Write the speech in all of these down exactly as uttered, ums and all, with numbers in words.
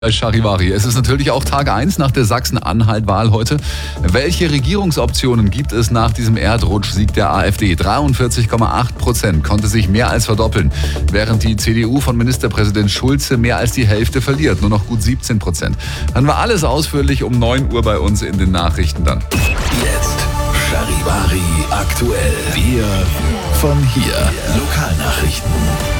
Charivari. Es ist natürlich auch Tag eins nach der Sachsen-Anhalt-Wahl heute. Welche Regierungsoptionen gibt es nach diesem Erdrutschsieg der AfD? dreiundvierzig Komma acht Prozent konnte sich mehr als verdoppeln, während die C D U von Ministerpräsident Schulze mehr als die Hälfte verliert, nur noch gut siebzehn Prozent. Dann war alles ausführlich um neun Uhr bei uns in den Nachrichten dann. Jetzt Charivari aktuell. Wir von hier. Lokalnachrichten.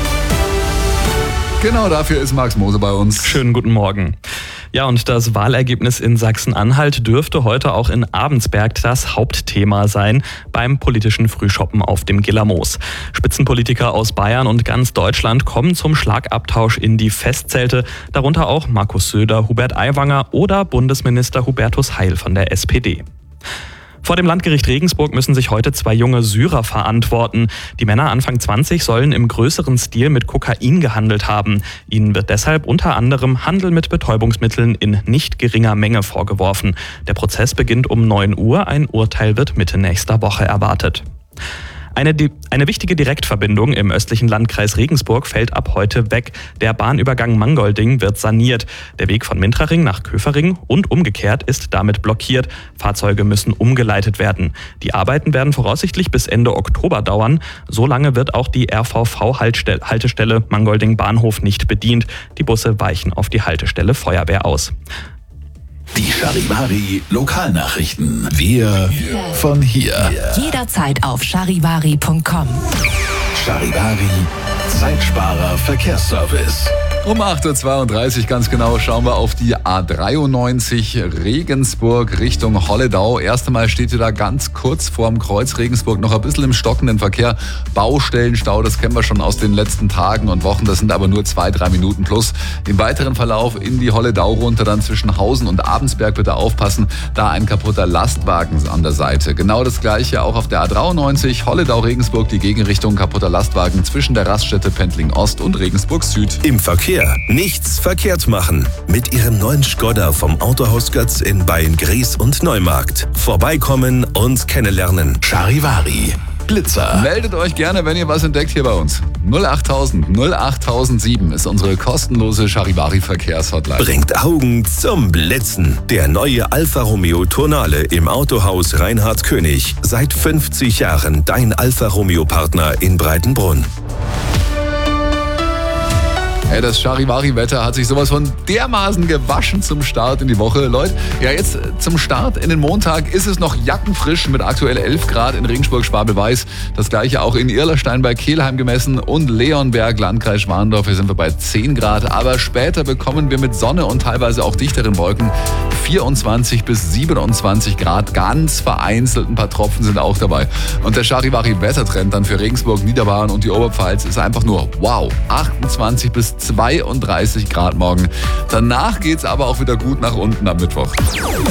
Genau dafür ist Max Mose bei uns. Schönen guten Morgen. Ja, und das Wahlergebnis in Sachsen-Anhalt dürfte heute auch in Abensberg das Hauptthema sein beim politischen Frühschoppen auf dem Gillermoos. Spitzenpolitiker aus Bayern und ganz Deutschland kommen zum Schlagabtausch in die Festzelte, darunter auch Markus Söder, Hubert Aiwanger oder Bundesminister Hubertus Heil von der S P D. Vor dem Landgericht Regensburg müssen sich heute zwei junge Syrer verantworten. Die Männer Anfang zwanzig sollen im größeren Stil mit Kokain gehandelt haben. Ihnen wird deshalb unter anderem Handel mit Betäubungsmitteln in nicht geringer Menge vorgeworfen. Der Prozess beginnt um neun Uhr. Ein Urteil wird Mitte nächster Woche erwartet. Eine, eine wichtige Direktverbindung im östlichen Landkreis Regensburg fällt ab heute weg. Der Bahnübergang Mangolding wird saniert. Der Weg von Mintraching nach Köfering und umgekehrt ist damit blockiert. Fahrzeuge müssen umgeleitet werden. Die Arbeiten werden voraussichtlich bis Ende Oktober dauern. So lange wird auch die R V V-Haltestelle Mangolding Bahnhof nicht bedient. Die Busse weichen auf die Haltestelle Feuerwehr aus. Die Charivari Lokalnachrichten. Wir von hier. Jederzeit auf charivari punkt com. Charivari Zeitsparer Verkehrsservice. Um acht Uhr zweiunddreißig ganz genau schauen wir auf die A dreiundneunzig Regensburg Richtung Holledau. Erst einmal steht ihr da ganz kurz vorm Kreuz Regensburg noch ein bisschen im stockenden Verkehr. Baustellenstau, das kennen wir schon aus den letzten Tagen und Wochen. Das sind aber nur zwei, drei Minuten plus. Im weiteren Verlauf in die Holledau runter, dann zwischen Hausen und Abensberg bitte aufpassen. Da ein kaputter Lastwagen an der Seite. Genau das gleiche auch auf der A dreiundneunzig Holledau Regensburg, die Gegenrichtung, kaputter Lastwagen zwischen der Raststätte Pendling Ost und Regensburg Süd. Im Verkehr nichts verkehrt machen. Mit Ihrem neuen Skoda vom Autohaus Götz in Beilngries und Neumarkt. Vorbeikommen und kennenlernen. Charivari Blitzer. Meldet euch gerne, wenn ihr was entdeckt hier bei uns. null achttausend null achttausendsieben ist unsere kostenlose Charivari-Verkehrshotline. Bringt Augen zum Blitzen. Der neue Alfa Romeo Tonale im Autohaus Reinhard König. Seit fünfzig Jahren dein Alfa Romeo-Partner in Breitenbrunn. Hey, das Charivari-Wetter hat sich sowas von dermaßen gewaschen zum Start in die Woche. Leute, ja jetzt zum Start in den Montag ist es noch jackenfrisch mit aktuell elf Grad in Regensburg-Schwabel-Weiß. Das gleiche auch in Irlerstein bei Kelheim gemessen und Leonberg, Landkreis Schwandorf. Hier sind wir bei zehn Grad. Aber später bekommen wir mit Sonne und teilweise auch dichteren Wolken vierundzwanzig bis siebenundzwanzig Grad. Ganz vereinzelt ein paar Tropfen sind auch dabei. Und der Charivari-Wettertrend dann für Regensburg, Niederbayern und die Oberpfalz ist einfach nur wow. achtundzwanzig bis zweiunddreißig Grad morgen. Danach geht's aber auch wieder gut nach unten am Mittwoch.